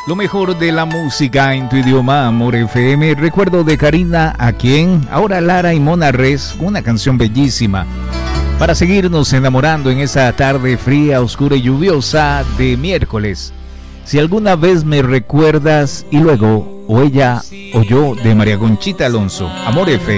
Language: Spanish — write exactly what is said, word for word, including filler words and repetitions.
Lo mejor de la música en tu idioma, Amor F M. Recuerdo de Karina a quien, ahora Lara y Mona Res, una canción bellísima para seguirnos enamorando en esa tarde fría, oscura y lluviosa de miércoles. Si alguna vez me recuerdas, y luego, o ella o yo, de María Conchita Alonso, Amor F M.